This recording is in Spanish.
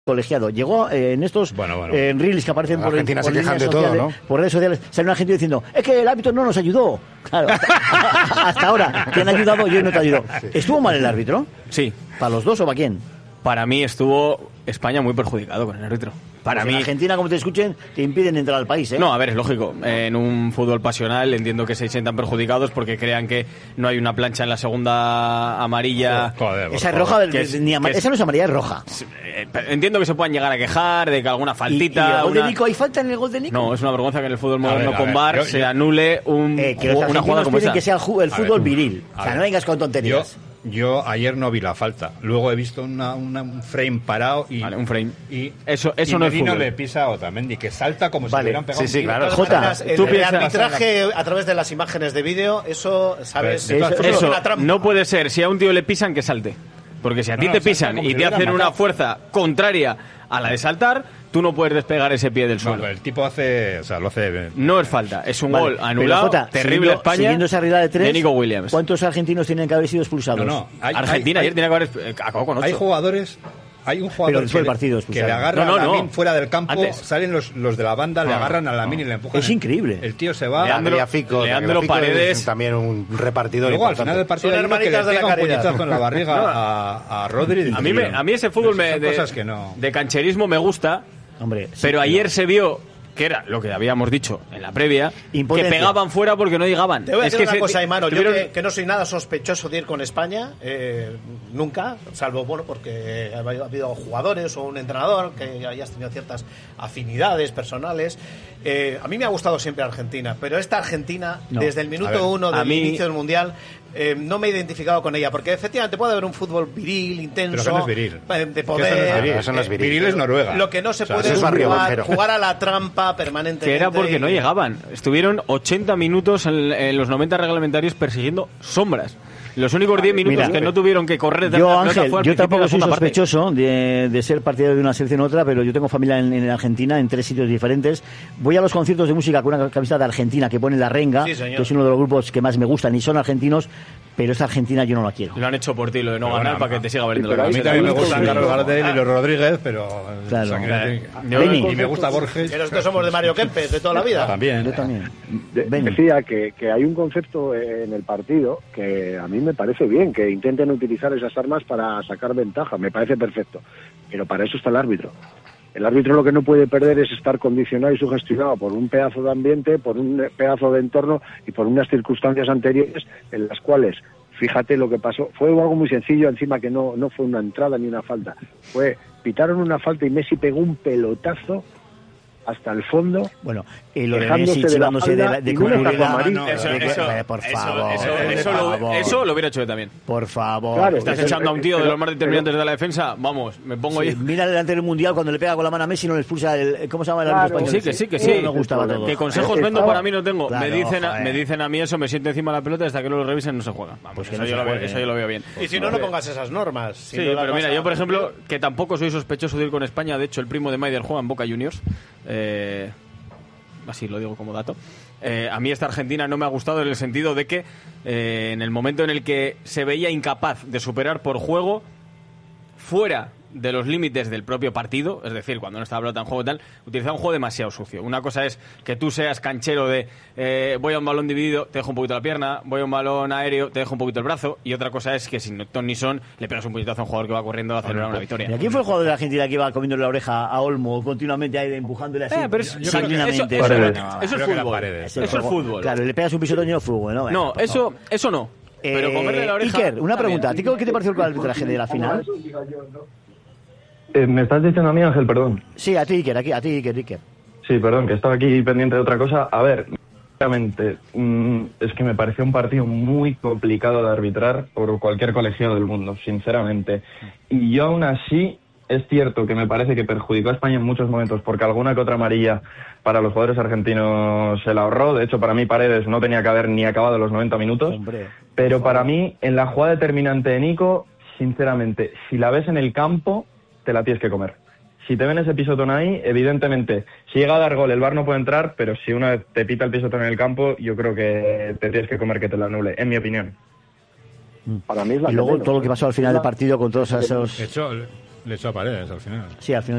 colegiado. Llegó en estos en reels que aparecen por Argentina se quejan de sociales, todo, ¿no? Por redes sociales, sale un argentino diciendo, es que el árbitro no nos ayudó. Claro, hasta ahora, te han ayudado y hoy no te ayudó. Sí. ¿Estuvo mal el árbitro? Sí. ¿Para los dos o para quién? Para mí estuvo España muy perjudicado con el árbitro. Para mí, en Argentina, como te escuchen, te impiden entrar al país, ¿eh? No, a ver, es lógico. En un fútbol pasional entiendo que se sientan perjudicados porque crean que no hay una plancha en la segunda amarilla. Joder, esa es roja, esa no es amarilla, es roja. Entiendo que se puedan llegar a quejar de que alguna faltita. ¿Y el gol de Nico? ¿Hay falta en el gol de Nico? No, es una vergüenza que en el fútbol moderno con VAR se anule una jugada como esa. Que sea el fútbol viril. O sea, no vengas con tonterías. Yo ayer no vi la falta. Luego he visto un frame parado y... Vale, un frame. Y eso no es fútbol. le pisa a Otamendi, que salta como si le hubieran pegado. Sí, claro. Jota, el arbitraje a través de las imágenes de vídeo, eso, ¿sabes? Eso no puede ser. Si a un tío le pisan, que salte. Porque si a ti te pisan y te hacen una fuerza contraria a la de saltar, tú no puedes despegar ese pie del suelo. No, el tipo lo hace bien. No es falta, es un gol anulado, Jota, terrible España, siguiendo esa regla de 3, de Nico Williams. ¿Cuántos argentinos tienen que haber sido expulsados? Argentina ayer tiene que haber acabado con 8. Hay un jugador que le agarra a Lamine fuera del campo, salen los de la banda, le agarran a Lamine y le empujan. Es increíble. El tío se va. Leandro Paredes, también un repartidor. Luego al final del partido hay uno que le pega un puñetazo en la barriga a Rodri. A mí ese fútbol de cancherismo me gusta, hombre, pero ayer se vio que era lo que habíamos dicho en la previa, que pegaban fuera porque no llegaban. Te voy a decir una cosa, Aymano, yo que no soy nada sospechoso de ir con España, nunca, salvo porque ha habido jugadores o un entrenador que hayas tenido ciertas afinidades personales. A mí me ha gustado siempre Argentina, pero esta Argentina, desde el minuto 1 del inicio del Mundial, no me he identificado con ella, porque efectivamente puede haber un fútbol viril, intenso, pero eso no es viril. De poder. Eso no es viril. Viril es Noruega. Lo que no se puede es jugar a la trampa permanentemente. Que era porque no llegaban. Estuvieron 80 minutos en los 90 reglamentarios persiguiendo sombras. Los únicos 10 minutos que no tuvieron que correr de la pelota fue al yo tampoco soy parte. sospechoso de ser partidario de una selección u otra, pero yo tengo familia en Argentina, en 3 sitios diferentes. Voy a los conciertos de música con una camiseta de Argentina que pone La Renga, que es uno de los grupos que más me gustan y son argentinos, pero esta Argentina yo no la quiero. Lo han hecho por ti, lo de no ganar, para que te siga valiendo la camiseta. A mí también me gustan Carlos Gardel y los Rodríguez, pero... Claro. Y me gusta Borges. Que nosotros somos de Mario Kempes, de toda la vida. También. Yo también. Decía que hay un concepto en el partido que a mí me parece bien, que intenten utilizar esas armas para sacar ventaja, me parece perfecto, pero para eso está el árbitro. El árbitro lo que no puede perder es estar condicionado y sugestionado por un pedazo de ambiente, por un pedazo de entorno y por unas circunstancias anteriores en las cuales, fíjate lo que pasó, fue algo muy sencillo, encima que no fue una entrada ni una falta, pitaron una falta y Messi pegó un pelotazo hasta el fondo. Bueno, lo de Messi chivándose de por favor. Eso lo hubiera hecho yo también. Por favor. Claro, estás echando a un tío de los más determinantes de la defensa. Vamos, me pongo ahí. Mira delante del Mundial cuando le pega con la mano a Messi, no le expulsa ¿cómo se llama el árbitro español? Que sí. Me gustaba todo. Que consejos vendo para mí no tengo. Me dicen a mí eso, me siento encima de la pelota, hasta que no lo revisen no se juega. Vamos, eso yo lo veo bien. Y si no pongas esas normas. Sí, pero mira, yo por ejemplo, que tampoco soy sospechoso de ir con España, de hecho el primo de Maider juega en Boca Juniors. Así lo digo como dato. A mí esta Argentina no me ha gustado en el sentido de que en el momento en el que se veía incapaz de superar por juego fuera de los límites del propio partido, es decir, cuando no estaba la pelota en juego y tal, utilizaba un juego demasiado sucio. Una cosa es que tú seas canchero de voy a un balón dividido, te dejo un poquito la pierna, voy a un balón aéreo, te dejo un poquito el brazo, y otra cosa es que sin ton ni son le pegas un puñetazo a un jugador que va corriendo a acelerar una victoria. ¿Y quién fue el jugador de la Argentina que iba comiéndole la oreja a Olmo continuamente ahí empujándole así? Pero sanguinamente. Eso es fútbol. Eso es fútbol. Claro, le pegas un pisotón y no fútbol, ¿no? No, eso no. Pero comerle la oreja... Iker, una pregunta. ¿A ti qué te pareció el arbitraje de la final? ¿Me estás diciendo a mí, Ángel, perdón? Sí, a ti, Iker. Sí, perdón, que estaba aquí pendiente de otra cosa. A ver, realmente, es que me pareció un partido muy complicado de arbitrar por cualquier colegiado del mundo, sinceramente. Y yo aún así, es cierto que me parece que perjudicó a España en muchos momentos, porque alguna que otra amarilla para los jugadores argentinos se la ahorró. De hecho, para mí Paredes no tenía que haber ni acabado los 90 minutos. Pero para mí, en la jugada determinante de Nico, sinceramente, si la ves en el campo, te la tienes que comer. Si te ven ese pisotón ahí, evidentemente, si llega a dar gol, el VAR no puede entrar, pero si una vez te pita el pisotón en el campo, yo creo que te tienes que comer que te la anule, en mi opinión. Para mí es y luego todo lo que pasó al final del partido con todos esos... Le echó a Paredes al final. Sí, al final.